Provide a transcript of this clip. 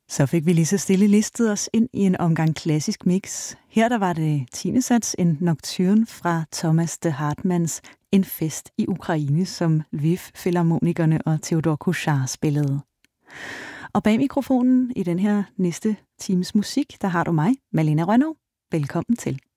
Så fik vi lige så stille listet os ind i en omgang klassisk mix. Her der var det 10. sats, en nocturne fra Thomas de Hartmanns En fest i Ukraine, som Lviv-filharmonikerne og Theodor Kuchar spillede. Og bag mikrofonen i den her næste times musik, der har du mig, Malene Rønnow. Velkommen til.